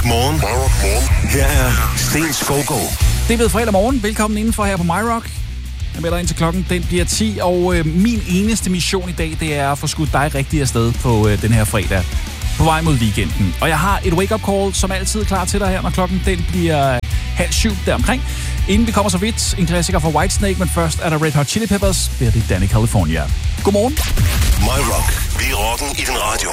Morgen. Her er Sten Skovgaard. Det er blevet fredag morgen. Velkommen indenfor her på MyRock. Jeg melder ind til klokken, den bliver 10, og min eneste mission i dag, det er at få skudt dig rigtig afsted på den her fredag. På vej mod weekenden. Og jeg har et wake-up call, som altid er klar til dig her, når klokken den bliver 6:30 deromkring. Inden vi kommer så vidt, en klassiker fra Whitesnake, men først er der Red Hot Chili Peppers, bliver det Danny California. Godmorgen. MyRock. Vi er rocken i din radio.